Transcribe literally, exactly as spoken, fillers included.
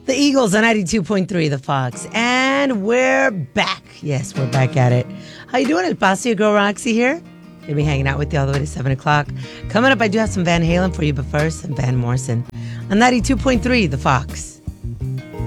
The Eagles on ninety-two point three, The Fox. And we're back. Yes, we're back at it. How you doing, El Paso? Your girl Roxy here. Gonna be hanging out with you all the way to seven o'clock. Coming up, I do have some Van Halen for you, but first, some Van Morrison on ninety-two point three, The Fox.